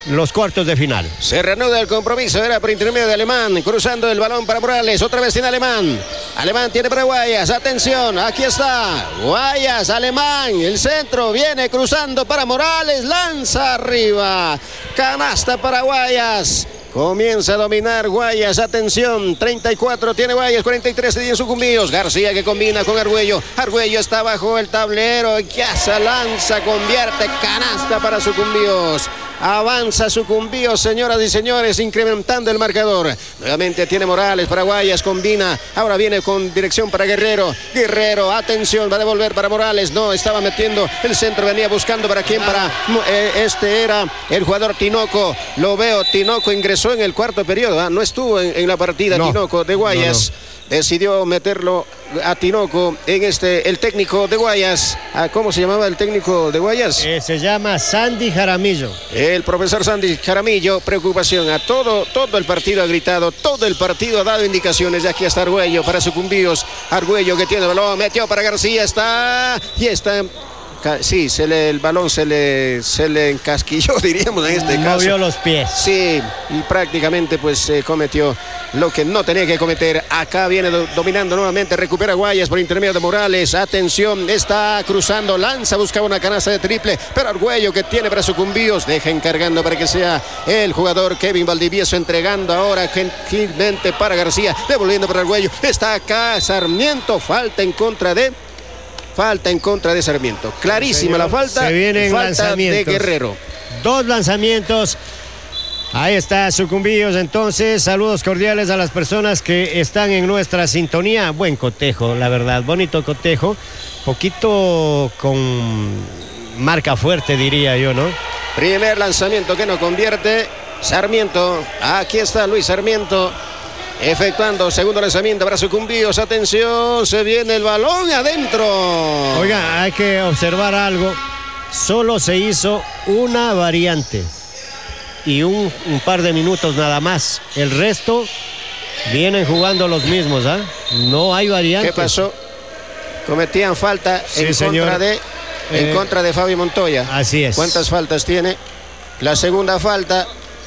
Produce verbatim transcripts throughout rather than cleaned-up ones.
los cuartos de final. Se reanuda el compromiso, era por intermedio de Alemán, cruzando el balón para Morales, otra vez tiene Alemán. Alemán tiene para Guayas, atención, aquí está, Guayas, Alemán, el centro, viene cruzando para Morales, lanza arriba, canasta para Guayas. Comienza a dominar Guayas, atención, treinta y cuatro tiene Guayas, cuarenta y tres tiene Sucumbíos. García que combina con Argüello, Argüello está bajo el tablero, ya se lanza, convierte, canasta para Sucumbíos. Avanza Sucumbíos, señoras y señores, incrementando el marcador. Nuevamente tiene Morales para Guayas, combina, ahora viene con dirección para Guerrero. Guerrero, atención, va a devolver para Morales, no, estaba metiendo el centro, venía buscando para quién, para eh, este era el jugador Tinoco. Lo veo, Tinoco ingresó en el cuarto periodo, ¿eh? No estuvo en, en la partida no, Tinoco de Guayas. No, no. Decidió meterlo a Tinoco en este, el técnico de Guayas. ¿Cómo se llamaba el técnico de Guayas? Eh, se llama Sandy Jaramillo. El profesor Sandy Jaramillo, preocupación a todo, todo el partido ha gritado, todo el partido ha dado indicaciones. De aquí hasta Argüello para Sucumbíos. Argüello que tiene el balón, metió para García, está y está. Sí, se le, el balón se le, se le encasquilló, diríamos en este caso. Movió los pies. Sí, y prácticamente pues eh, cometió lo que no tenía que cometer. Acá viene do, dominando nuevamente, recupera Guayas por intermedio de Morales. Atención, está cruzando, lanza, buscaba una canasta de triple, pero Argüello que tiene para Sucumbíos, deja encargando para que sea el jugador Kevin Valdivieso, entregando ahora gentilmente para García, devolviendo para Argüello. Está acá Sarmiento, falta en contra de... Falta en contra de Sarmiento. Clarísima la falta. Se vienen falta lanzamientos. De Guerrero. Dos lanzamientos. Ahí está Sucumbíos. Entonces, saludos cordiales a las personas que están en nuestra sintonía. Buen cotejo, la verdad. Bonito cotejo. Poquito con marca fuerte, diría yo, ¿no? Primer lanzamiento que no convierte. Sarmiento. Aquí está Luis Sarmiento. Efectuando segundo lanzamiento para Sucumbíos. Atención, se viene el balón adentro. Oiga, hay que observar algo. Solo se hizo una variante y un, un par de minutos nada más. El resto vienen jugando los mismos, ¿ah? ¿eh? No hay variantes. ¿Qué pasó? Cometían falta sí, en, contra de, en eh, contra de Fabio Montoya. Así es. ¿Cuántas faltas tiene? La segunda falta.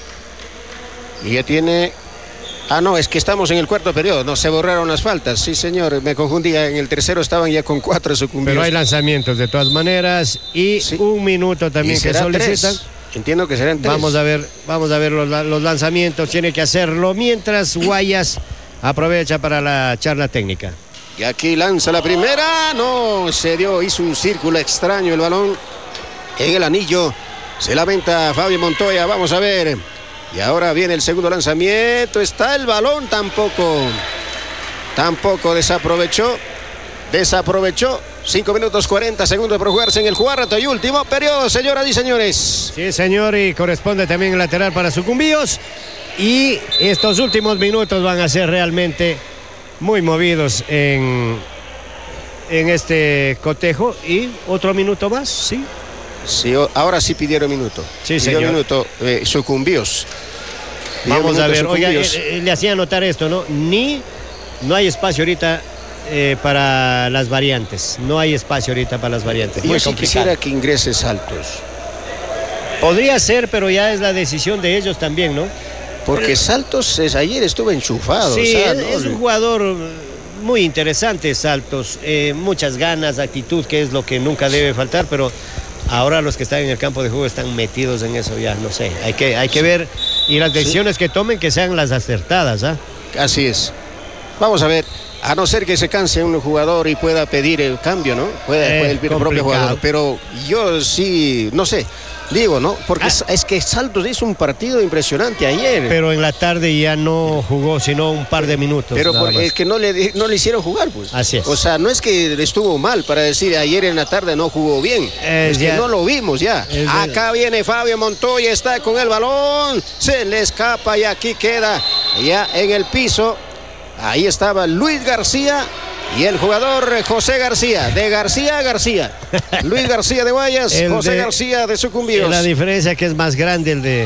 Y ya tiene... Ah, no, es que estamos en el cuarto periodo. No, se borraron las faltas. Sí, señor, me confundía. En el tercero estaban ya con cuatro Sucumbíos. Pero hay lanzamientos de todas maneras. Y sí. Un minuto también que solicitan. Tres. Entiendo que serán tres. Vamos a ver, vamos a ver los, los lanzamientos. Tiene que hacerlo mientras Guayas aprovecha para la charla técnica. Y aquí lanza la primera. No, se dio, hizo un círculo extraño el balón. En el anillo se lamenta Fabio Montoya. Vamos a ver. Y ahora viene el segundo lanzamiento. Está el balón, tampoco. Tampoco desaprovechó. Desaprovechó. cinco minutos cuarenta segundos por jugarse en el cuarto y último periodo, señoras y señores. Sí, señor, y corresponde también el lateral para Sucumbíos. Y estos últimos minutos van a ser realmente muy movidos en, en este cotejo. Y otro minuto más, ¿sí? Sí, ahora sí pidieron minuto. Sí, Pidió señor. minuto, eh, Sucumbíos. Pidió Vamos minuto a ver, oiga, Sucumbíos. eh, le hacía notar esto, ¿no? Ni, no hay espacio ahorita eh, para las variantes. No hay espacio ahorita para las variantes. Yo Muy sí complicado. quisiera que ingrese Saltos. Podría ser, pero ya es la decisión de ellos también, ¿no? Porque Saltos es, ayer estuvo enchufado. Sí, o sea, es, ¿no? es un jugador muy interesante, Saltos. Eh, muchas ganas, actitud, que es lo que nunca debe faltar, pero... Ahora los que están en el campo de juego están metidos en eso ya, no sé. Hay que, hay que sí. ver y las decisiones sí. que tomen que sean las acertadas, ¿ah? ¿eh? Así es. Vamos a ver, a no ser que se canse un jugador y pueda pedir el cambio, ¿no? Puede, puede el propio jugador. Pero yo sí, no sé, digo, ¿no? Porque ah. es que Saltos hizo un partido impresionante ayer. Pero en la tarde ya no jugó, sino un par de minutos. Pero por, es que no le, no le hicieron jugar, pues. Así es. O sea, no es que estuvo mal para decir ayer en la tarde no jugó bien. Es, es ya, que no lo vimos ya. Acá de... viene Fabio Montoya, está con el balón, se le escapa y aquí queda ya en el piso. Ahí estaba Luis García y el jugador José García, de García a García. Luis García de Guayas, el José de, García de Sucumbíos. La diferencia es que es más grande el de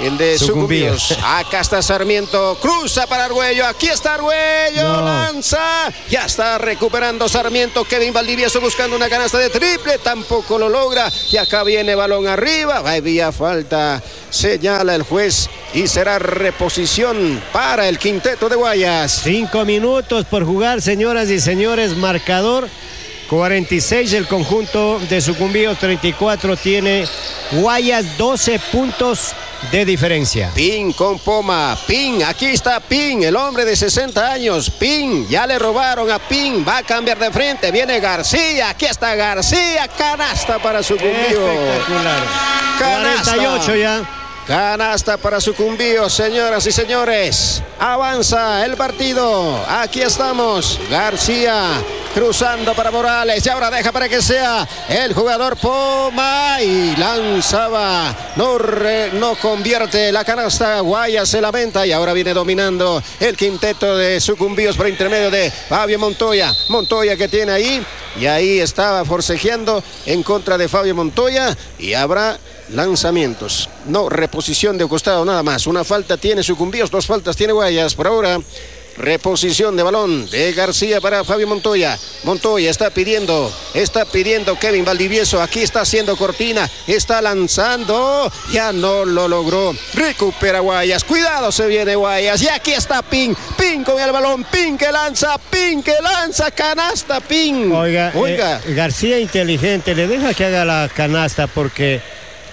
el de Sucumbíos. Sucumbíos. Acá está Sarmiento, cruza para Argüello, aquí está Argüello, no. lanza, ya está recuperando Sarmiento. Kevin Valdivieso buscando una canasta de triple, tampoco lo logra. Y acá viene balón arriba, había falta, señala el juez y será reposición para el quinteto de Guayas. Cinco minutos por jugar, señoras y señores, marcador cuarenta y seis el conjunto de Sucumbíos, treinta y cuatro tiene Guayas, doce puntos de diferencia. Pin con Poma, Pin, aquí está Pin, el hombre de sesenta años, Pin, ya le robaron a Pin, va a cambiar de frente, viene García, aquí está García, canasta para Sucumbíos. Espectacular. Canasta. cuarenta y ocho ya. Canasta para Sucumbíos, señoras y señores. Avanza el partido. Aquí estamos. García cruzando para Morales. Y ahora deja para que sea el jugador Poma. Y lanzaba. No, re, no convierte la canasta. Guayas se lamenta. Y ahora viene dominando el quinteto de Sucumbíos por intermedio de Fabio Montoya. Montoya que tiene ahí. Y ahí estaba forcejeando en contra de Fabio Montoya. Y habrá lanzamientos, no reposición de costado, nada más. Una falta tiene Sucumbíos, dos faltas tiene Guayas. Por ahora, reposición de balón de García para Fabio Montoya. Montoya está pidiendo, está pidiendo Kevin Valdivieso. Aquí está haciendo cortina, está lanzando, ya no lo logró. Recupera Guayas, cuidado, se viene Guayas. Y aquí está Pin, Pin con el balón, Pin que lanza, Pin que lanza, canasta, Pin. Oiga, Oiga. Eh, García inteligente, le deja que haga la canasta porque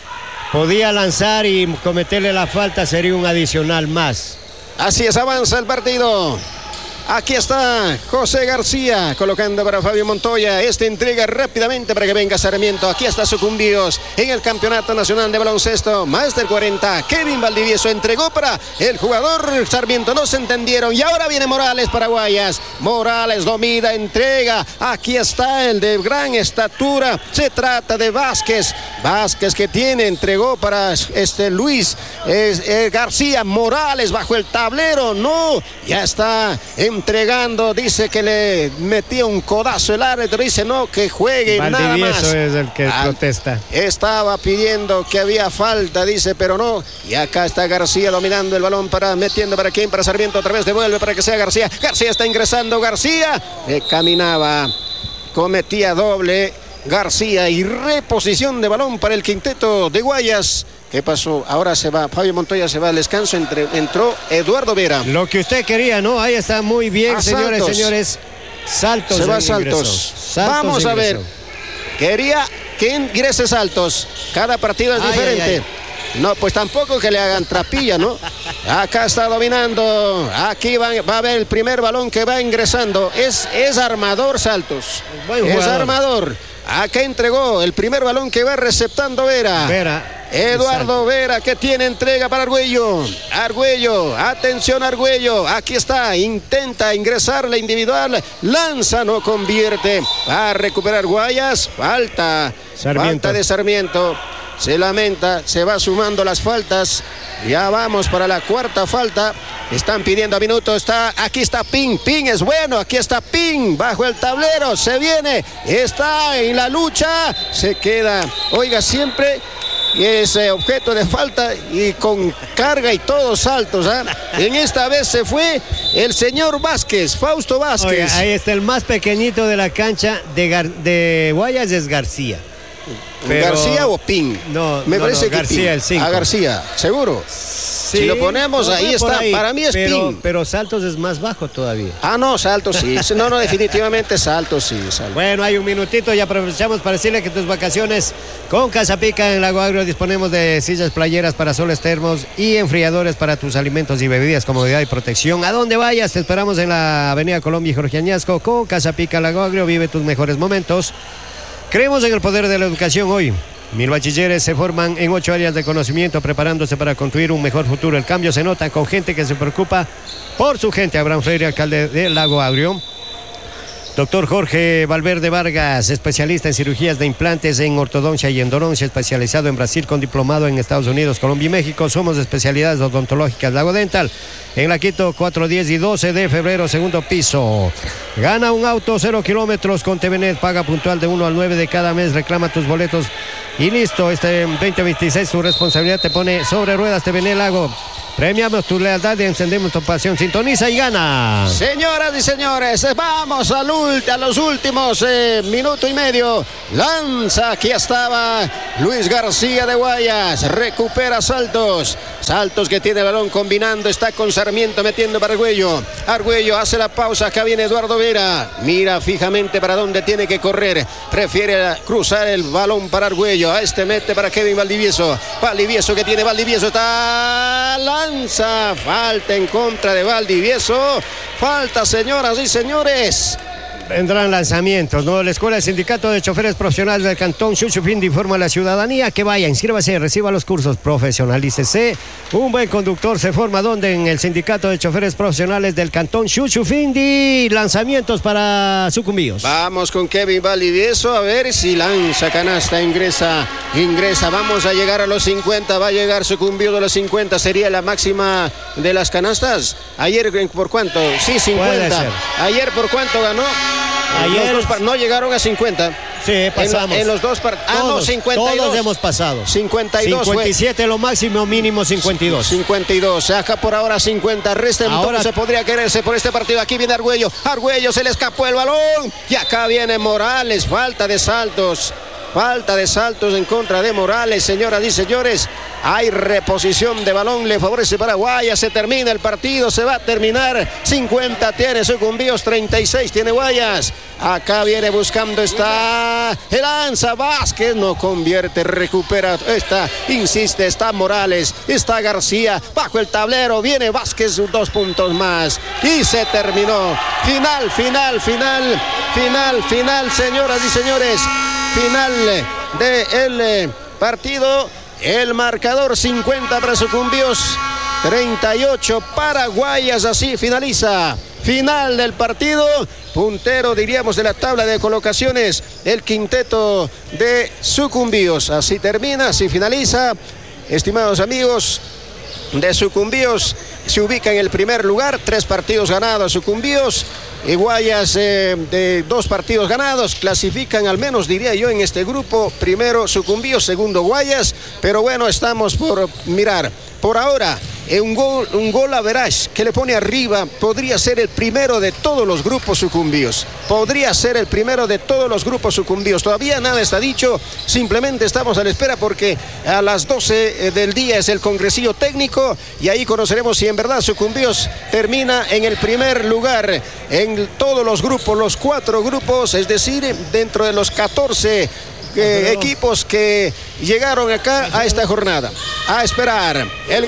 podía lanzar y cometerle la falta, sería un adicional más. Así es, avanza el partido. Aquí está José García colocando para Fabio Montoya. Este entrega rápidamente para que venga Sarmiento. Aquí está Sucumbíos en el Campeonato Nacional de Baloncesto. Máster cuarenta. Kevin Valdivieso entregó para el jugador Sarmiento. No se entendieron. Y ahora viene Morales para Guayas. Morales domina, entrega. Aquí está el de gran estatura. Se trata de Vázquez. Vázquez que tiene, entregó para este Luis eh, eh, García. Morales bajo el tablero. No, ya está en entregando, dice que le metía un codazo el árbitro, dice no, que juegue nada más. Valdivieso es el que ah, protesta. Estaba pidiendo que había falta, dice, pero no. Y acá está García dominando el balón, para metiendo para quién, para Sarmiento, otra vez devuelve para que sea García. García está ingresando, García eh, caminaba, cometía doble García y reposición de balón para el quinteto de Guayas. ¿Qué pasó? Ahora se va, Fabio Montoya se va al descanso, entre, entró Eduardo Vera. Lo que usted quería, ¿no? Ahí está muy bien, a señores, Santos. señores. Saltos. Se va Saltos. Saltos. Vamos a ver. Quería que ingrese Saltos. Cada partido es ay, diferente. Ay, ay. No, pues tampoco que le hagan trapilla, ¿no? Acá está dominando. Aquí va, va a ver el primer balón que va ingresando. Es, es armador Saltos. Es armador. Acá entregó el primer balón que va receptando Vera. Vera. Eduardo Vera que tiene entrega para Argüello. Argüello, atención Argüello. Aquí está, intenta ingresar la individual. Lanza, no convierte. Va a recuperar Guayas. Falta. Sarmiento. Falta de Sarmiento. Se lamenta, se va sumando las faltas. Ya vamos para la cuarta falta. Están pidiendo a minuto. Está, aquí está Pin. Pin es bueno. Aquí está Pin. Bajo el tablero. Se viene. Está en la lucha. Se queda. Oiga, siempre ese objeto de falta y con carga y todos saltos. ¿eh? En esta vez se fue el señor Vázquez, Fausto Vázquez. Oiga, ahí está el más pequeñito de la cancha de, Gar de Guayas, es García. Pero... ¿García o Pin? No, me no, parece no, que García, Pin. el cinco. A García, seguro. Sí, si lo ponemos, no, ahí está. Ahí. Para mí es pero, Pin. Pero Saltos es más bajo todavía. Ah, no, Saltos sí. No, no, definitivamente Saltos sí. Saltos. Bueno, hay un minutito y aprovechamos para decirle que tus vacaciones con Casapica en Lago Agrio disponemos de sillas playeras, parasoles termos y enfriadores para tus alimentos y bebidas, comodidad y protección. A donde vayas, te esperamos en la Avenida Colombia y Jorge Añasco con Casapica Lago Agrio. Vive tus mejores momentos. Creemos en el poder de la educación hoy. Mil bachilleres se forman en ocho áreas de conocimiento preparándose para construir un mejor futuro. El cambio se nota con gente que se preocupa por su gente. Abraham Freire, alcalde de Lago Agrio. Doctor Jorge Valverde Vargas, especialista en cirugías de implantes, en ortodoncia y endodoncia, especializado en Brasil con diplomado en Estados Unidos, Colombia y México. Somos de especialidades odontológicas Lago Dental, en la Quito cuatro, diez y doce de febrero, segundo piso. Gana un auto cero kilómetros con T V N E T, paga puntual de uno al nueve de cada mes, reclama tus boletos y listo. Este veinte veintiséis tu responsabilidad te pone sobre ruedas. T V N E T Lago. Premiamos tu lealtad y encendemos tu pasión. Sintoniza y gana. Señoras y señores, vamos al a los últimos eh, minuto y medio. Lanza, aquí estaba Luis García de Guayas. Recupera Saltos. Saltos que tiene el balón combinando. Está con Sarmiento metiendo para Argüello. Argüello hace la pausa. Acá viene Eduardo Vera. Mira fijamente para dónde tiene que correr. Prefiere cruzar el balón para Argüello. A este mete para Kevin Valdivieso. Valdivieso que tiene Valdivieso. Está lanza. Falta en contra de Valdivieso. Falta, señoras y señores. Vendrán lanzamientos, ¿no? La Escuela del Sindicato de Choferes Profesionales del Cantón Chuchufindi informa a la ciudadanía que vaya, inscríbase, reciba los cursos, profesionalícese. Un buen conductor se forma donde en el Sindicato de Choferes Profesionales del Cantón Chuchufindi. Lanzamientos para Sucumbíos. Vamos con Kevin Valdivieso, a ver si lanza canasta, ingresa, ingresa. Vamos a llegar a los cincuenta, va a llegar Sucumbíos de los cincuenta, sería la máxima de las canastas. Ayer, ¿por cuánto? Sí, cincuenta. Ayer, ¿por cuánto ganó? Ayer los dos no llegaron a cincuenta. Sí, pasamos. En, en los dos partidos. Ah, no, cincuenta y dos. Todos hemos pasado. cincuenta y dos. cincuenta y siete fue lo máximo, mínimo cincuenta y dos. cincuenta y dos. Acá por ahora cincuenta. Resta entonces ahora podría quererse por este partido. Aquí viene Argüello. Argüello se le escapó el balón. Y acá viene Morales. Falta de Saltos. Falta de Saltos en contra de Morales, señoras y señores. Hay reposición de balón, le favorece Paraguay. Se termina el partido, se va a terminar. cincuenta tiene Sucumbíos, treinta y seis tiene Guayas. Acá viene buscando, está el lanza Vázquez, no convierte, recupera, está, insiste, está Morales, está García, bajo el tablero, viene Vázquez, dos puntos más. Y se terminó. Final, final, final, final, final, señoras y señores. Final del partido. El marcador cincuenta para Sucumbíos, treinta y ocho para Guayas. Así finaliza. Final del partido. Puntero, diríamos, de la tabla de colocaciones, el quinteto de Sucumbíos. Así termina, así finaliza. Estimados amigos, de Sucumbíos se ubica en el primer lugar, tres partidos ganados Sucumbíos. Y Guayas eh, de dos partidos ganados, clasifican al menos, diría yo, en este grupo. Primero Sucumbíos, segundo Guayas, pero bueno, estamos por mirar. Por ahora, eh, un gol, un gol average que le pone arriba, podría ser el primero de todos los grupos Sucumbíos. Podría ser el primero de todos los grupos Sucumbíos. Todavía nada está dicho, simplemente estamos a la espera porque a las doce del día es el congresillo técnico y ahí conoceremos si en verdad Sucumbíos termina en el primer lugar en todos los grupos, los cuatro grupos, es decir, dentro de los catorce eh, equipos que llegaron acá a esta jornada. A esperar. El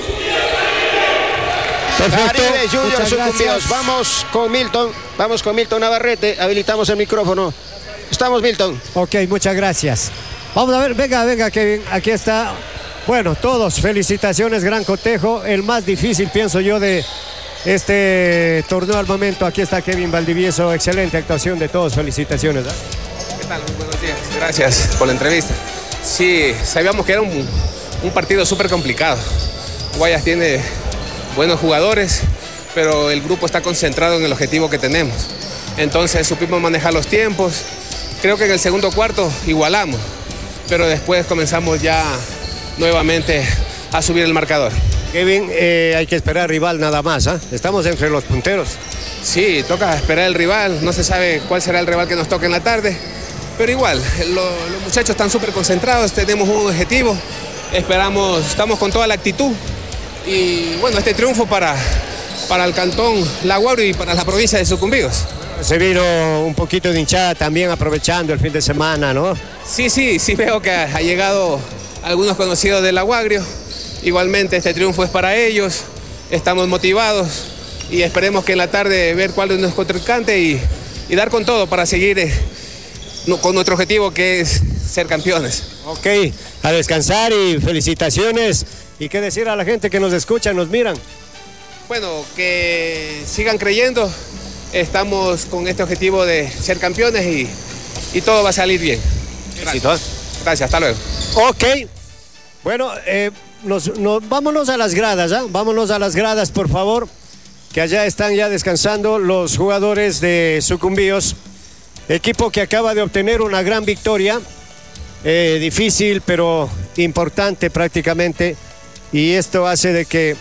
Caribe Junior Sucumbíos. Vamos con Milton, vamos con Milton Navarrete, habilitamos el micrófono. Estamos, Milton. Ok, muchas gracias. Vamos a ver, venga, venga, Kevin, aquí está. Bueno, todos, felicitaciones, gran cotejo, el más difícil, pienso yo, de este torneo al momento. Aquí está Kevin Valdivieso, excelente actuación de todos, felicitaciones. ¿eh? ¿Qué tal? Muy buenos días, gracias por la entrevista. Sí, sabíamos que era un, un partido súper complicado. Guayas tiene buenos jugadores, pero el grupo está concentrado en el objetivo que tenemos. Entonces supimos manejar los tiempos. Creo que en el segundo cuarto igualamos, pero después comenzamos ya nuevamente a subir el marcador. Kevin, eh, hay que esperar rival nada más, ¿eh? Estamos entre los punteros. Sí, toca esperar el rival, no se sabe cuál será el rival que nos toque en la tarde, pero igual, lo, los muchachos están súper concentrados, tenemos un objetivo, esperamos, estamos con toda la actitud y bueno, este triunfo para, para el Cantón La Guairo y para la provincia de Sucumbíos. Se vino un poquito de hinchada también aprovechando el fin de semana, ¿no? Sí, sí, sí veo que ha llegado algunos conocidos de La Guairo. Igualmente este triunfo es para ellos, estamos motivados y esperemos que en la tarde ver cuál es nuestro contrincante y, y dar con todo para seguir eh, no, con nuestro objetivo que es ser campeones. Ok, a descansar y felicitaciones. ¿Y qué decir a la gente que nos escucha, nos miran? Bueno, que sigan creyendo, estamos con este objetivo de ser campeones y, y todo va a salir bien. Gracias, Gracias hasta luego. Ok, bueno, eh, nos, nos, vámonos a las gradas, ¿eh? Vámonos a las gradas, por favor, que allá están ya descansando los jugadores de Sucumbíos, equipo que acaba de obtener una gran victoria, eh, difícil pero importante prácticamente, y esto hace de que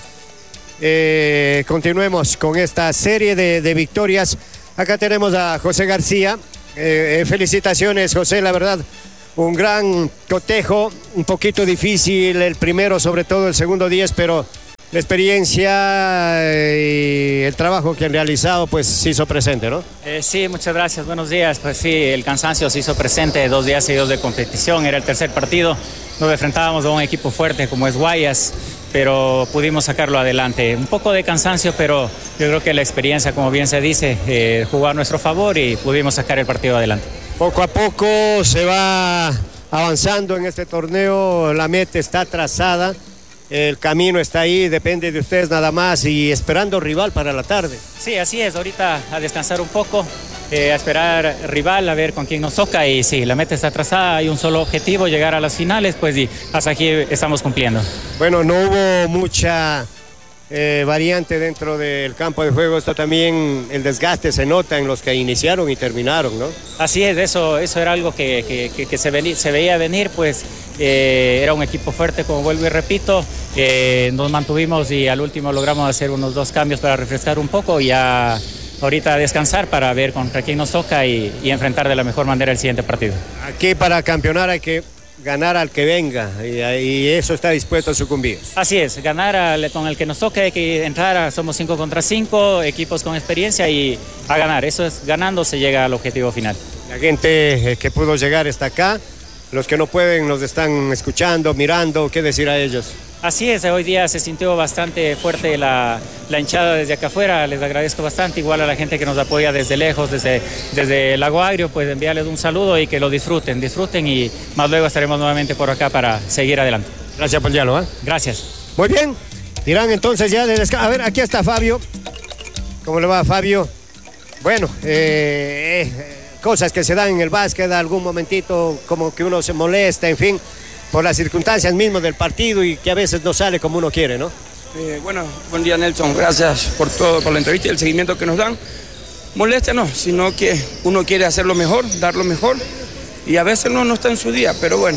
eh, continuemos con esta serie de, de victorias. Acá tenemos a José García, eh, felicitaciones José, la verdad, un gran cotejo, un poquito difícil el primero, sobre todo el segundo diez, pero la experiencia y el trabajo que han realizado pues se hizo presente, ¿no? Eh, sí, muchas gracias, buenos días. Pues sí, el cansancio se hizo presente, dos días seguidos de competición, era el tercer partido, nos enfrentábamos a un equipo fuerte como es Guayas, pero pudimos sacarlo adelante. Un poco de cansancio, pero yo creo que la experiencia, como bien se dice, eh, jugó a nuestro favor y pudimos sacar el partido adelante. Poco a poco se va avanzando en este torneo, la meta está trazada, el camino está ahí, depende de ustedes nada más y esperando rival para la tarde. Sí, así es, ahorita a descansar un poco, eh, a esperar rival, a ver con quién nos toca y sí, la meta está trazada, hay un solo objetivo, llegar a las finales, pues y hasta aquí estamos cumpliendo. Bueno, no hubo mucha eh, variante dentro del campo de juego, esto también, el desgaste se nota en los que iniciaron y terminaron, ¿no? Así es, eso, eso era algo que, que, que, que se, veni, se veía venir, pues eh, era un equipo fuerte, como vuelvo y repito, eh, nos mantuvimos y al último logramos hacer unos dos cambios para refrescar un poco y ya ahorita descansar para ver contra quién nos toca y, y enfrentar de la mejor manera el siguiente partido. Aquí para campeonar hay que ganar al que venga y, y eso está dispuesto a sucumbir. Así es, ganar al, con el que nos toque, hay que entrar, a, somos cinco contra cinco, equipos con experiencia y a ganar, eso es, ganando se llega al objetivo final. La gente eh, que pudo llegar está acá, los que no pueden nos están escuchando, mirando, ¿qué decir a ellos? Así es, hoy día se sintió bastante fuerte la, la hinchada desde acá afuera, les agradezco bastante, igual a la gente que nos apoya desde lejos, desde, desde Lago Agrio, pues enviarles un saludo y que lo disfruten, disfruten y más luego estaremos nuevamente por acá para seguir adelante. Gracias por el diálogo, ¿eh? Gracias. Muy bien, irán entonces ya de descanso. A ver, aquí está Fabio. ¿Cómo le va, Fabio? Bueno, eh, eh, cosas que se dan en el básquet, algún momentito como que uno se molesta, en fin, por las circunstancias mismas del partido y que a veces no sale como uno quiere, ¿no? Eh, bueno, buen día Nelson, gracias por todo, por la entrevista y el seguimiento que nos dan. Molestia no, sino que uno quiere hacerlo mejor, dar lo mejor y a veces no, no está en su día, pero bueno,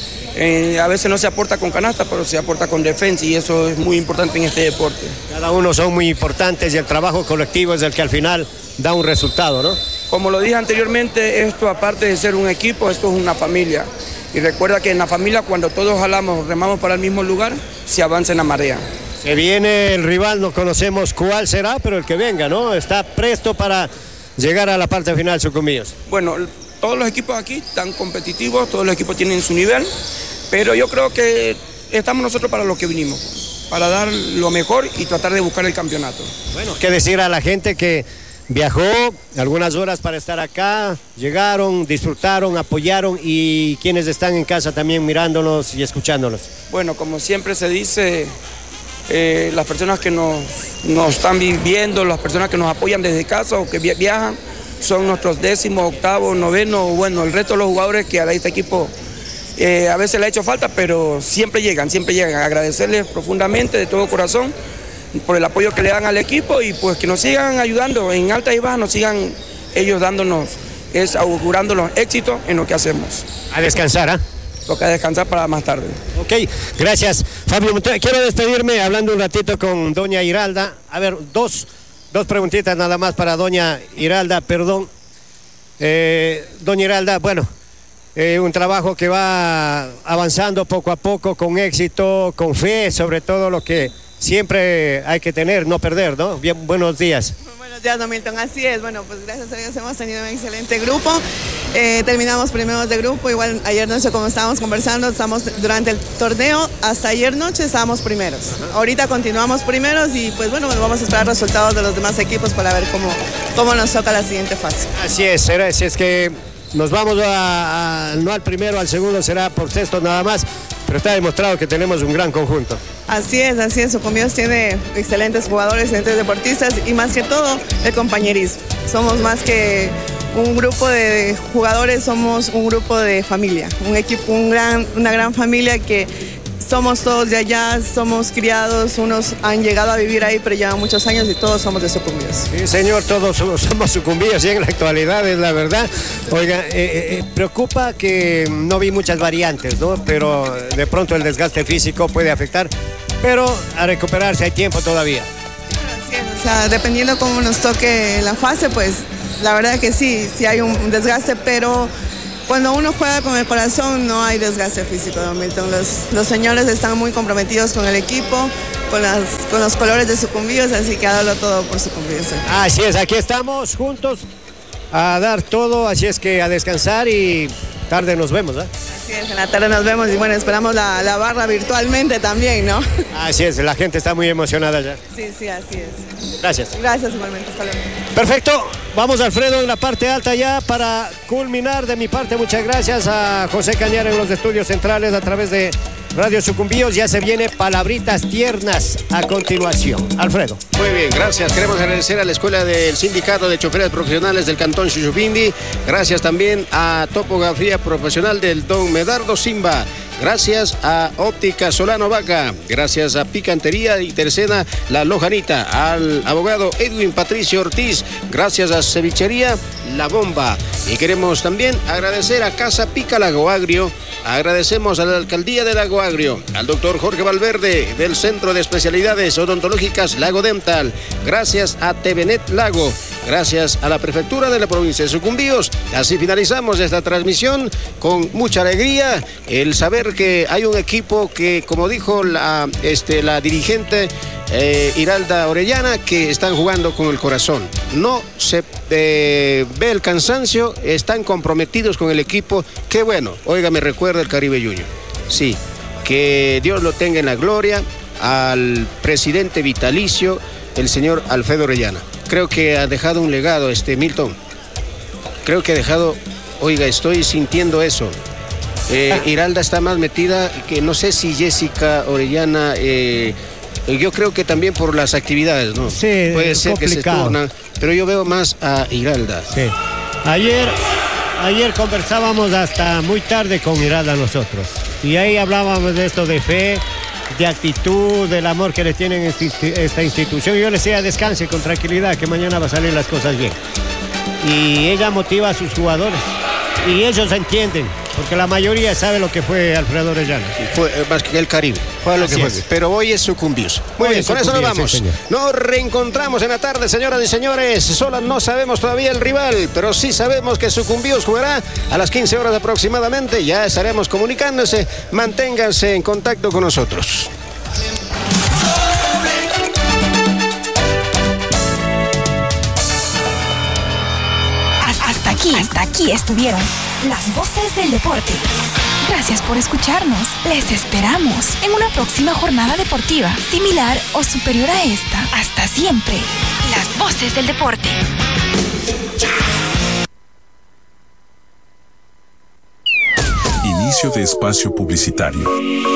eh, a veces no se aporta con canasta, pero se aporta con defensa y eso es muy importante en este deporte. Cada uno son muy importantes y el trabajo colectivo es el que al final da un resultado, ¿no? Como lo dije anteriormente, esto aparte de ser un equipo, esto es una familia. Y recuerda que en la familia cuando todos jalamos, remamos para el mismo lugar, se avanza en la marea. Se viene el rival, no conocemos cuál será, pero el que venga, ¿no? Está presto para llegar a la parte final, Sucumbíos. Bueno, todos los equipos aquí están competitivos, todos los equipos tienen su nivel, pero yo creo que estamos nosotros para lo que vinimos, para dar lo mejor y tratar de buscar el campeonato. Bueno, qué decir a la gente que viajó algunas horas para estar acá, llegaron, disfrutaron, apoyaron y quienes están en casa también mirándonos y escuchándonos. Bueno, como siempre se dice, eh, las personas que nos, nos están viviendo, las personas que nos apoyan desde casa o que viajan, son nuestros décimos, octavos, novenos, bueno, el resto de los jugadores que a este equipo eh, a veces le ha hecho falta, pero siempre llegan, siempre llegan. Agradecerles profundamente de todo corazón por el apoyo que le dan al equipo y pues que nos sigan ayudando en altas y bajas, nos sigan ellos dándonos, es augurándonos éxitos en lo que hacemos. A descansar, ¿ah? ¿eh? Toca descansar para más tarde. Ok, gracias. Fabio, quiero despedirme hablando un ratito con doña Iralda. A ver, dos, dos preguntitas nada más para doña Iralda, perdón. Eh, doña Iralda, bueno, eh, un trabajo que va avanzando poco a poco, con éxito, con fe, sobre todo lo que siempre hay que tener, no perder, ¿no? Bien, buenos días. Buenos días, don Milton. Así es, bueno, pues gracias a Dios hemos tenido un excelente grupo. Eh, terminamos primeros de grupo, igual ayer noche como estábamos conversando, estamos durante el torneo, hasta ayer noche estábamos primeros. Ahorita continuamos primeros y pues bueno, vamos a esperar resultados de los demás equipos para ver cómo, cómo nos toca la siguiente fase. Así es, será, si es que nos vamos a, a, no al primero, al segundo, será por sexto nada más, pero está demostrado que tenemos un gran conjunto. Así es, así es, Sucumbíos tiene excelentes jugadores, excelentes deportistas y más que todo el compañerismo. somos más que un grupo de jugadores, somos un grupo de familia, un equipo, un gran, una gran familia que somos todos de allá, somos criados, unos han llegado a vivir ahí, pero llevan muchos años y todos somos de Sucumbíos. Sí, señor, todos somos Sucumbíos y en la actualidad es la verdad. Oiga, eh, eh, preocupa que no vi muchas variantes, ¿no? Pero de pronto el desgaste físico puede afectar, pero a recuperarse hay tiempo todavía. Así es, o sea, dependiendo cómo nos toque la fase, pues la verdad que sí, sí hay un desgaste, pero cuando uno juega con el corazón no hay desgaste físico, don Milton. Los, los señores están muy comprometidos con el equipo, con, las, con los colores de Sucumbíos, así que hágalo todo por Sucumbíos. Así es, aquí estamos juntos a dar todo, así es que a descansar y tarde nos vemos, ¿eh? Así es, en la tarde nos vemos y bueno, esperamos la, la barra virtualmente también, ¿no? Así es, la gente está muy emocionada ya. Sí, sí, así es. Gracias. Gracias igualmente, hasta luego. Perfecto, vamos Alfredo en la parte alta ya para culminar de mi parte. Muchas gracias a José Cañar en los estudios centrales a través de Radio Sucumbíos. Ya se viene Palabritas Tiernas a continuación. Alfredo. Muy bien, gracias. Queremos agradecer a la Escuela del Sindicato de Choferes Profesionales del Cantón Shushubindi. Gracias también a Topografía Profesional del Don Medardo Simba. Gracias a Óptica Solano Vaca. Gracias a Picantería y Tercena La Lojanita. Al abogado Edwin Patricio Ortiz. Gracias a Cevichería La Bomba. Y queremos también agradecer a Casa Pica Lago Agrio. Agradecemos a la Alcaldía de Lago Agrio, al doctor Jorge Valverde del Centro de Especialidades Odontológicas Lago Dental. Gracias a TVNet Lago. Gracias a la Prefectura de la Provincia de Sucumbíos. Así finalizamos esta transmisión con mucha alegría. El saber que hay un equipo que, como dijo la, este, la dirigente eh, Iralda Orellana, que están jugando con el corazón. No se eh, ve el cansancio, están comprometidos con el equipo. Qué bueno. Oiga, me recuerda el Caribe Junior. Sí, que Dios lo tenga en la gloria al presidente vitalicio, el señor Alfredo Orellana. Creo que ha dejado un legado, este Milton. Creo que ha dejado, oiga, estoy sintiendo eso. Eh, Iralda está más metida que no sé si Jessica Orellana, eh, yo creo que también por las actividades, ¿no? Sí, puede ser complicado. Que se turnan, pero yo veo más a Iralda. Sí. Ayer, ayer conversábamos hasta muy tarde con Iralda nosotros y ahí hablábamos de esto de fe, de actitud, del amor que le tienen esta institución. Yo le decía, descanse con tranquilidad, que mañana va a salir las cosas bien. Y ella motiva a sus jugadores y ellos entienden, porque la mayoría sabe lo que fue Alfredo Orellana. Fue eh, más que el Caribe, fue lo que fue. Pero hoy es Sucumbíos. Muy bien, con eso nos vamos. Sí, nos reencontramos en la tarde, señoras y señores. Solo no sabemos todavía el rival, pero sí sabemos que Sucumbíos jugará a las quince horas aproximadamente. Ya estaremos comunicándose. Manténganse en contacto con nosotros. Hasta aquí, hasta aquí estuvieron las voces del deporte. Gracias por escucharnos. Les esperamos en una próxima jornada deportiva, similar o superior a esta. Hasta siempre. Las voces del deporte. Inicio de espacio publicitario.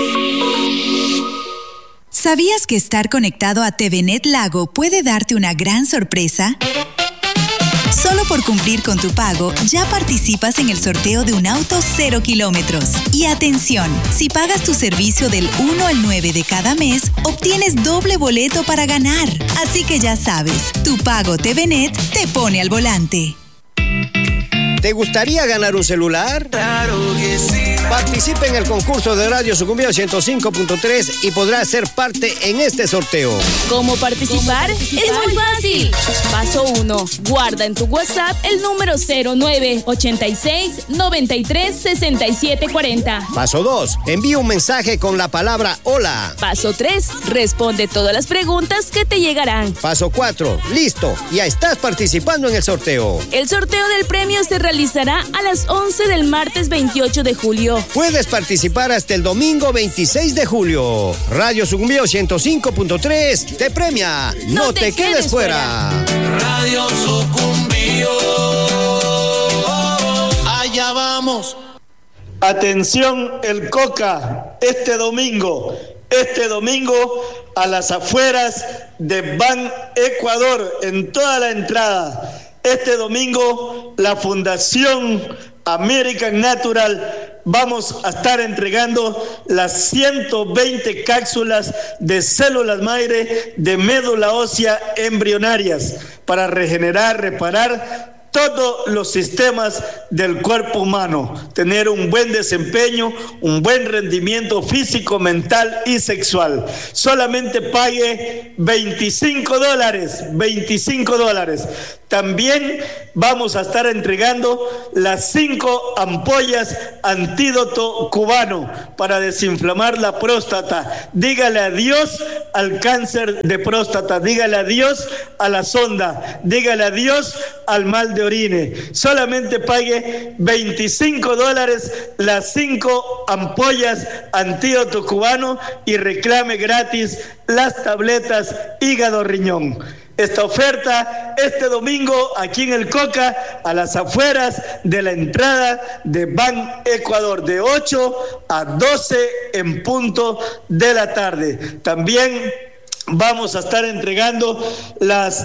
¿Sabías que estar conectado a TVNet Lago puede darte una gran sorpresa? Solo por cumplir con tu pago, ya participas en el sorteo de un auto cero kilómetros. Y atención, si pagas tu servicio del uno al nueve de cada mes, obtienes doble boleto para ganar. Así que ya sabes, tu pago TVNet te pone al volante. ¿Te gustaría ganar un celular? Claro que sí. Participe en el concurso de Radio Sucumbíos ciento cinco punto tres y podrás ser parte en este sorteo. ¿Cómo participar? Es muy fácil. Paso uno. Guarda en tu WhatsApp el número cero nueve ochenta y seis noventa y tres sesenta y siete cuarenta. Paso dos. Envía un mensaje con la palabra hola. Paso tres. Responde todas las preguntas que te llegarán. Paso cuatro. Listo. Ya estás participando en el sorteo. El sorteo del premio se realizará a las once del martes veintiocho de julio. Puedes participar hasta el domingo veintiséis de julio. Radio Sucumbíos ciento cinco punto tres te premia. No, no te, te quedes, quedes fuera. fuera. Radio Sucumbíos. Allá vamos. Atención, el Coca, este domingo, este domingo a las afueras de Ban Ecuador, en toda la entrada. Este domingo la Fundación American Natural vamos a estar entregando las ciento veinte cápsulas de células madre de médula ósea embrionarias para regenerar, reparar todos los sistemas del cuerpo humano, tener un buen desempeño, un buen rendimiento físico, mental y sexual. Solamente pague veinticinco dólares, veinticinco dólares. También vamos a estar entregando las cinco ampollas antídoto cubano para desinflamar la próstata. Dígale adiós al cáncer de próstata, dígale adiós a la sonda, dígale adiós al mal de orine. Solamente pague veinticinco dólares las cinco ampollas antídoto cubano y reclame gratis las tabletas hígado riñón. Esta oferta este domingo aquí en el Coca, a las afueras de la entrada de Ban Ecuador, de ocho a doce en punto de la tarde. También vamos a estar entregando las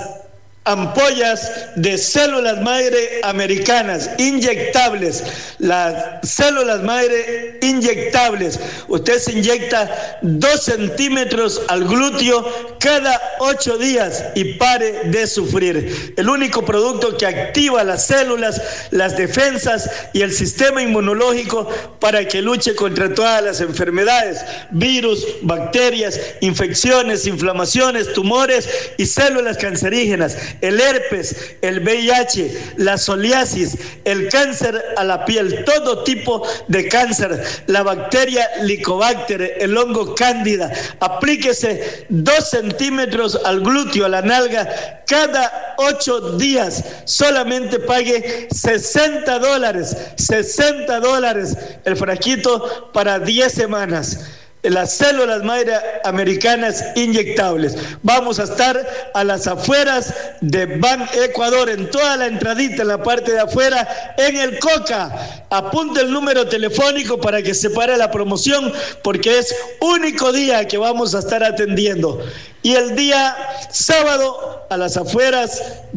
ampollas de células madre americanas inyectables, las células madre inyectables. Usted se inyecta dos centímetros al glúteo cada ocho días y pare de sufrir. El único producto que activa las células, las defensas y el sistema inmunológico para que luche contra todas las enfermedades, virus, bacterias, infecciones, inflamaciones, tumores y células cancerígenas. El herpes, el V I H, la psoriasis, el cáncer a la piel, todo tipo de cáncer, la bacteria Helicobacter, el hongo cándida. Aplíquese dos centímetros al glúteo, a la nalga, cada ocho días. Solamente pague sesenta dólares, sesenta dólares el frasquito para diez semanas. Las células madre americanas inyectables. Vamos a estar a las afueras de Ban Ecuador, en toda la entradita, en la parte de afuera, en el Coca. Apunte el número telefónico para que se pare la promoción, porque es único día que vamos a estar atendiendo. Y el día sábado, a las afueras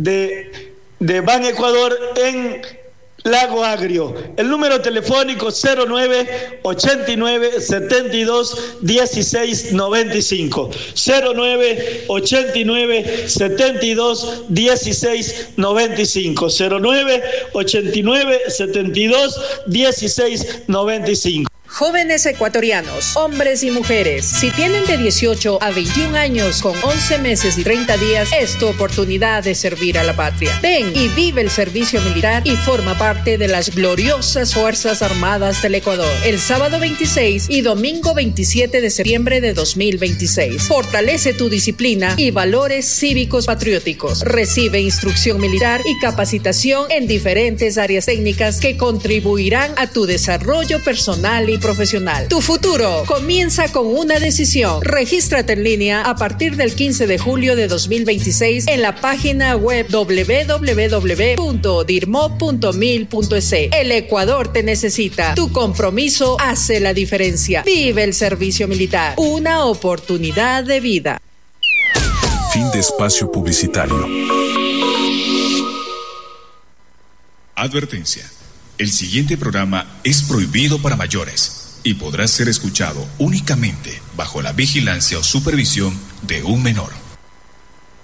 de, de Ban Ecuador, en Lago Agrio. El número telefónico cero nueve ochenta y nueve setenta y dos dieciséis noventa y cinco. cero nueve ochenta y nueve setenta y dos dieciséis noventa y cinco. cero nueve ochenta y nueve setenta y dos dieciséis noventa y cinco. Jóvenes ecuatorianos, hombres y mujeres, si tienen de dieciocho a veintiún años con once meses y treinta días, es tu oportunidad de servir a la patria. Ven y vive el servicio militar y forma parte de las gloriosas Fuerzas Armadas del Ecuador. El sábado veintiséis y domingo veintisiete de septiembre de dos mil veintiséis. Fortalece tu disciplina y valores cívicos patrióticos. Recibe instrucción militar y capacitación en diferentes áreas técnicas que contribuirán a tu desarrollo personal y profesional. Tu futuro comienza con una decisión. Regístrate en línea a partir del quince de julio de dos mil veintiséis en la página web doble u doble u doble u punto dirmo punto mil punto es. El Ecuador te necesita. Tu compromiso hace la diferencia. Vive el servicio militar. Una oportunidad de vida. Fin de espacio publicitario. Advertencia. El siguiente programa es prohibido para mayores y podrá ser escuchado únicamente bajo la vigilancia o supervisión de un menor.